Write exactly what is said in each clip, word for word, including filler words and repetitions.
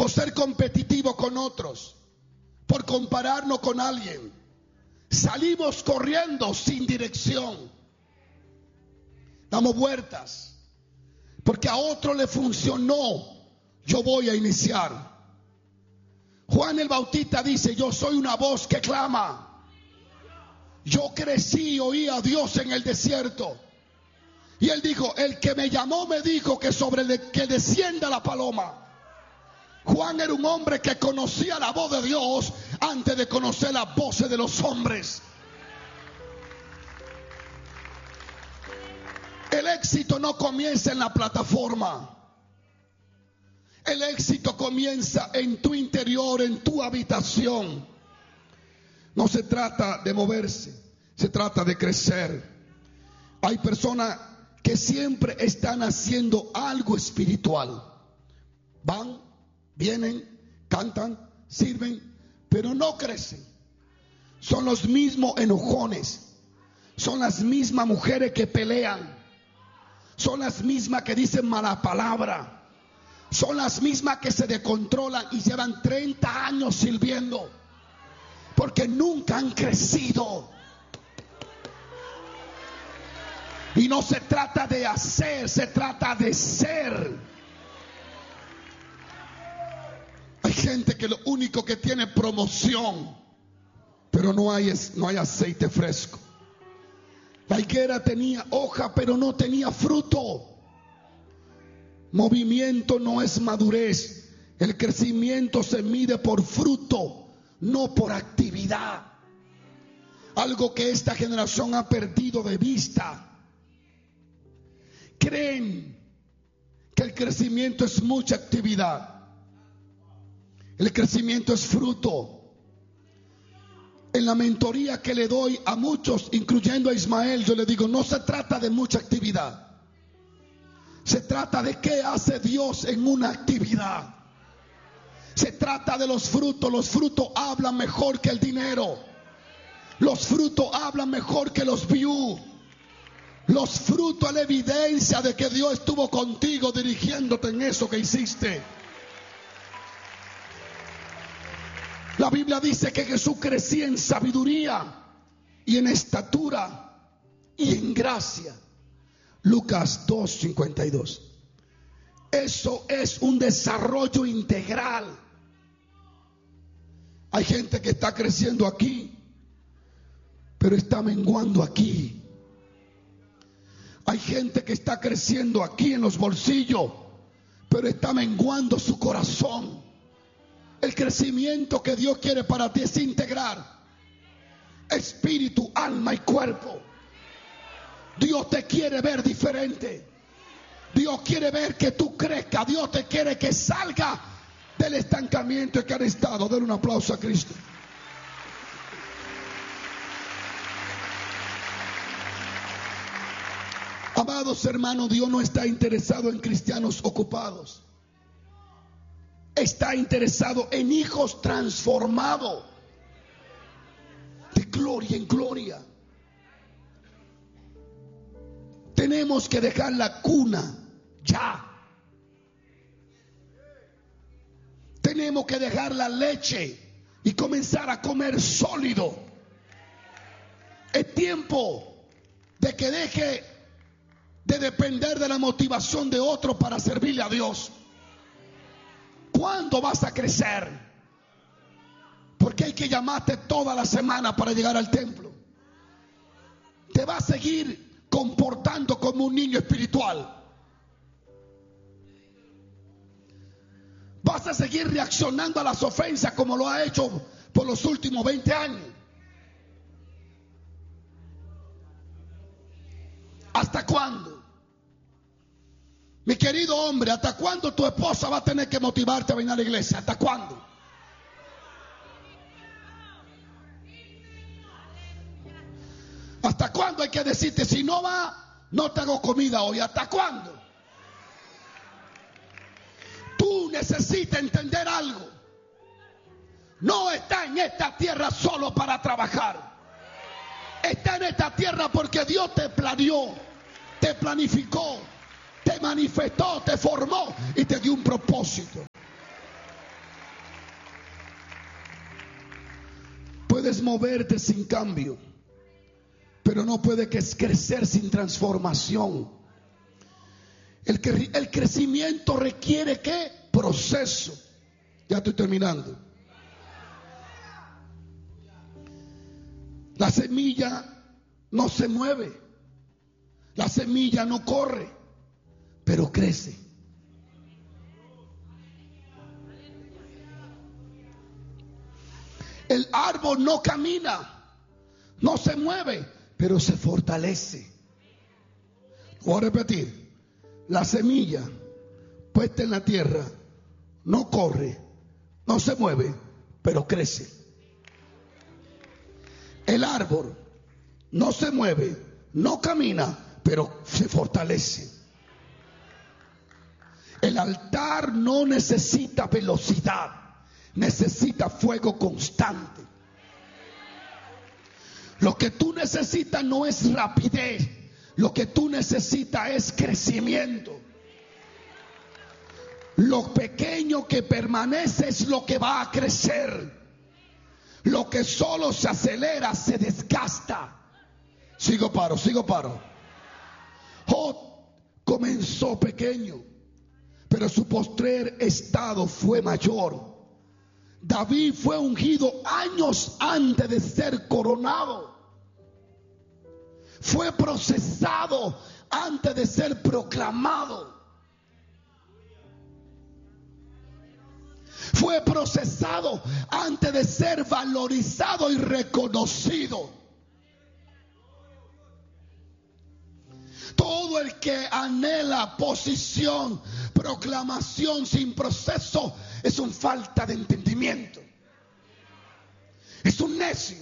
por ser competitivo con otros, por compararnos con alguien, salimos corriendo sin dirección. Damos vueltas. Porque a otro le funcionó, yo voy a iniciar. Juan el Bautista dice: yo soy una voz que clama. Yo crecí y oí a Dios en el desierto. Y él dijo: el que me llamó me dijo que sobre el que descienda la paloma. Juan era un hombre que conocía la voz de Dios antes de conocer las voces de los hombres. El éxito no comienza en la plataforma. El éxito comienza en tu interior, en tu habitación. No se trata de moverse, se trata de crecer. Hay personas que siempre están haciendo algo espiritual. Van, vienen, cantan, sirven, pero no crecen. Son los mismos enojones. Son las mismas mujeres que pelean. Son las mismas que dicen mala palabra. Son las mismas que se descontrolan y llevan treinta años sirviendo. Porque nunca han crecido. Y no se trata de hacer, se trata de ser. Hay gente que lo único que tiene es promoción, pero no hay, no hay aceite fresco. La higuera tenía hoja, pero no tenía fruto. Movimiento no es madurez. El crecimiento se mide por fruto, no por actividad. Algo que esta generación ha perdido de vista. Creen que el crecimiento es mucha actividad. El crecimiento es fruto. En la mentoría que le doy a muchos, incluyendo a Ismael, yo le digo: no se trata de mucha actividad. Se trata de qué hace Dios en una actividad. Se trata de los frutos. Los frutos hablan mejor que el dinero. Los frutos hablan mejor que los views. Los frutos es la evidencia de que Dios estuvo contigo dirigiéndote en eso que hiciste. La Biblia dice que Jesús crecía en sabiduría y en estatura y en gracia. Lucas dos cincuenta y dos. Eso es un desarrollo integral. Hay gente que está creciendo aquí, pero está menguando aquí. Hay gente que está creciendo aquí en los bolsillos, pero está menguando su corazón. El crecimiento que Dios quiere para ti es integrar espíritu, alma y cuerpo. Dios te quiere ver diferente. Dios quiere ver que tú crezcas. Dios te quiere que salga del estancamiento en que han estado. Denle un aplauso a Cristo. Amados hermanos, Dios no está interesado en cristianos ocupados. Está interesado en hijos transformados de gloria en gloria. Tenemos que dejar la cuna ya. Tenemos que dejar la leche y comenzar a comer sólido. Es tiempo de que deje de depender de la motivación de otro para servirle a Dios. ¿Cuándo vas a crecer? Porque hay que llamarte toda la semana para llegar al templo. Te vas a seguir comportando como un niño espiritual. Vas a seguir reaccionando a las ofensas como lo ha hecho por los últimos veinte años. ¿Hasta cuándo? Mi querido hombre, ¿hasta cuándo tu esposa va a tener que motivarte a venir a la iglesia? ¿Hasta cuándo? ¿Hasta cuándo hay que decirte, si no va, no te hago comida hoy? ¿Hasta cuándo? Tú necesitas entender algo. No está en esta tierra solo para trabajar. Está en esta tierra porque Dios te planeó, te planificó, te manifestó, te formó y te dio un propósito. Puedes moverte sin cambio, pero no puedes crecer sin transformación. El, cre el crecimiento requiere ¿qué? Proceso. Ya estoy terminando. La semilla no se mueve, la semilla no corre, pero crece. El árbol no camina, no se mueve, pero se fortalece. Voy a repetir. La semilla puesta en la tierra no corre, no se mueve, pero crece. El árbol no se mueve, no camina, pero se fortalece. El altar no necesita velocidad, necesita fuego constante. Lo que tú necesitas no es rapidez, lo que tú necesitas es crecimiento. Lo pequeño que permanece es lo que va a crecer. Lo que solo se acelera se desgasta. Sigo paro, sigo paro. Job comenzó pequeño, pero su postrer estado fue mayor. David fue ungido años antes de ser coronado. Fue procesado antes de ser proclamado. Fue procesado antes de ser valorizado y reconocido. Todo el que anhela posición, proclamación sin proceso es un falta de entendimiento. Es un necio.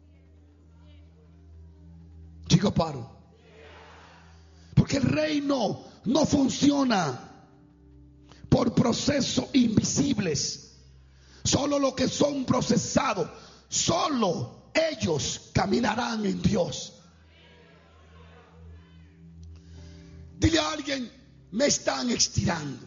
Chico, paro. Porque el reino no funciona por procesos invisibles. Solo los que son procesados, solo ellos caminarán en Dios. Dile a alguien, me están estirando.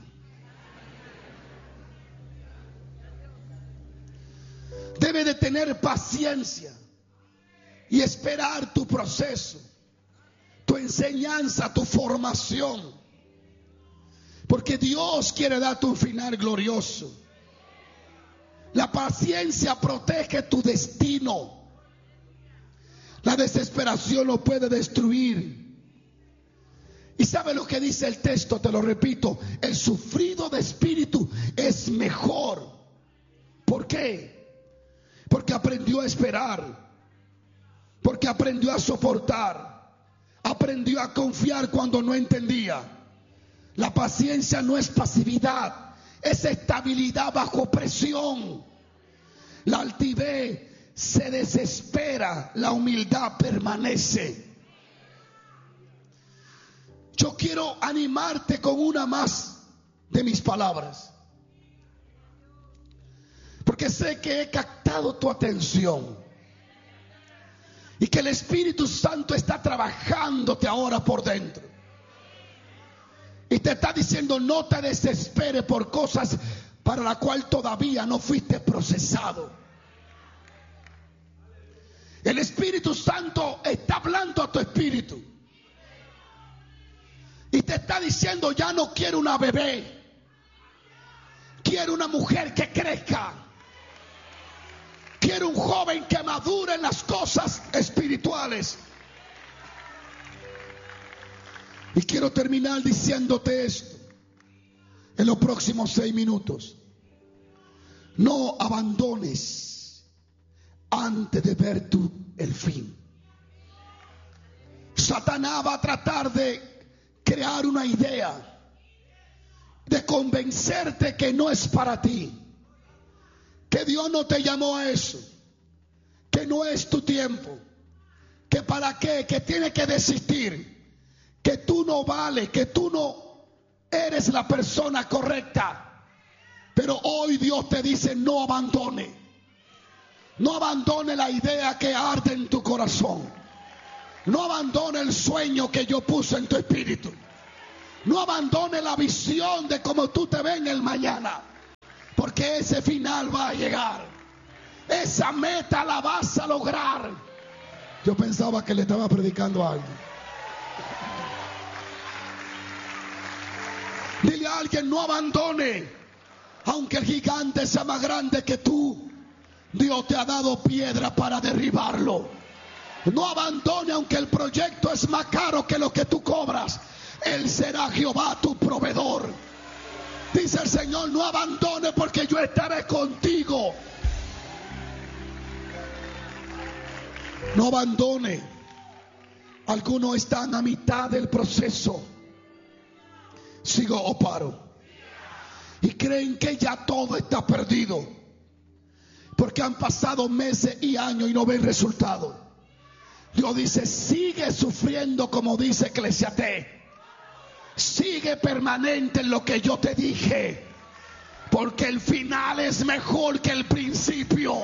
Debe de tener paciencia y esperar tu proceso, tu enseñanza, tu formación. Porque Dios quiere darte un final glorioso. La paciencia protege tu destino. La desesperación lo puede destruir. ¿Y sabe lo que dice el texto? Te lo repito. El sufrido de espíritu es mejor. ¿Por qué? Porque aprendió a esperar. Porque aprendió a soportar. Aprendió a confiar cuando no entendía. La paciencia no es pasividad, es estabilidad bajo presión. La altivez se desespera, la humildad permanece. Yo quiero animarte con una más de mis palabras, porque sé que he captado tu atención y que el Espíritu Santo está trabajándote ahora por dentro. Y te está diciendo, no te desesperes por cosas para las cuales todavía no fuiste procesado. El Espíritu Santo está hablando a tu espíritu. Y te está diciendo, ya no quiero una bebé. Quiero una mujer que crezca. Quiero un joven que madure en las cosas espirituales. Y quiero terminar diciéndote esto en los próximos seis minutos. No abandones antes de ver tú el fin. Satanás va a tratar de crear una idea, de convencerte que no es para ti, que Dios no te llamó a eso, que no es tu tiempo, que para qué, que tienes que desistir, que tú no vales, que tú no eres la persona correcta. Pero hoy Dios te dice, no abandone. No abandone la idea que arde en tu corazón. No abandone el sueño que yo puse en tu espíritu. No abandone la visión de cómo tú te ves en el mañana. Porque ese final va a llegar. Esa meta la vas a lograr. Yo pensaba que le estaba predicando a alguien. Dile a alguien: no abandone. Aunque el gigante sea más grande que tú, Dios te ha dado piedra para derribarlo. No abandone aunque el proyecto es más caro que lo que tú cobras. Él será Jehová tu proveedor. Dice el Señor: no abandone porque yo estaré contigo. No abandone. Algunos están a mitad del proceso. ¿Sigo o paro? Y creen que ya todo está perdido, porque han pasado meses y años y no ven resultado. Dios dice: sigue sufriendo, como dice Eclesiastés. Sigue permanente en lo que yo te dije, porque el final es mejor que el principio.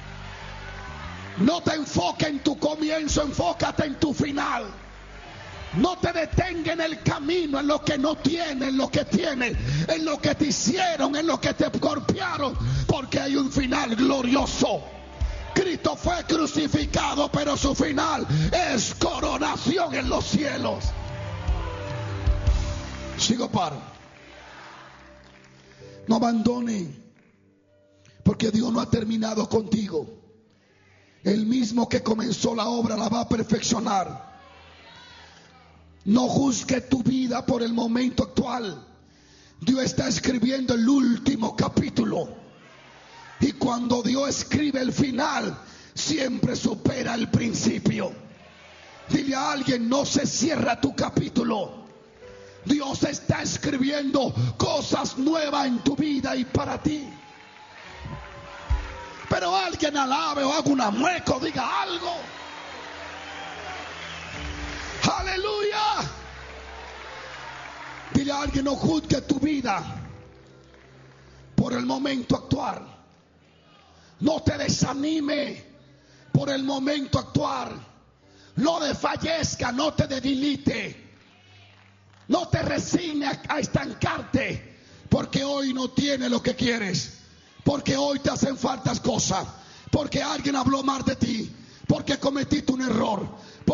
No te enfoques en tu comienzo, enfócate en tu final. No te detenga en el camino, en lo que no tienes, en lo que tienes, en lo que te hicieron, en lo que te golpearon, porque hay un final glorioso. Cristo fue crucificado, pero su final es coronación en los cielos. Sigo paro. No abandone, porque Dios no ha terminado contigo. El mismo que comenzó la obra la va a perfeccionar. No juzgue tu vida por el momento actual. Dios está escribiendo el último capítulo. Y cuando Dios escribe el final, siempre supera el principio. Dile a alguien: no se cierra tu capítulo. Dios está escribiendo cosas nuevas en tu vida y para ti. Pero alguien alabe o haga una mueca o diga algo. Aleluya. Dile a alguien: no juzgue tu vida por el momento actual. No te desanime por el momento actual. No desfallezca, no te debilite. No te resignes a estancarte porque hoy no tienes lo que quieres, porque hoy te hacen faltas cosas, porque alguien habló mal de ti, porque cometiste un error,